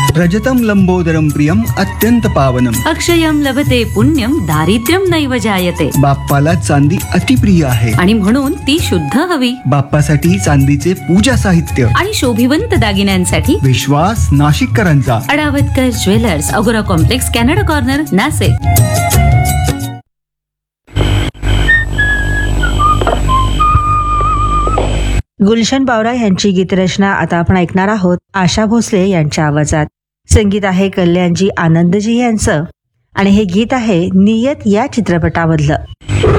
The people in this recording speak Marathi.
रजतं लंबोदरं प्रियं अत्यंत पावनम. अक्षयम लभते पुण्यम दारिद्र्यम नैव जायते. बाप्पाला चांदी अतिप्रिय आहे आणि म्हणून ती शुद्ध हवी. बाप्पासाठी चांदीचे पूजा साहित्य आणि शोभिवंत दागिन्यांसाठी विश्वास नाशिककरांचा. अडावतकर ज्वेलर्स, अगोरा complex, Canada corner, Nashik. Gulshan बावरा यांची गीतरचना आता आपण ऐकणार आहोत आशा भोसले यांच्या आवाजात. संगीत आहे कल्याणजी आनंदजी यांचं आणि हे गीत आहे नियत या चित्रपटामधलं.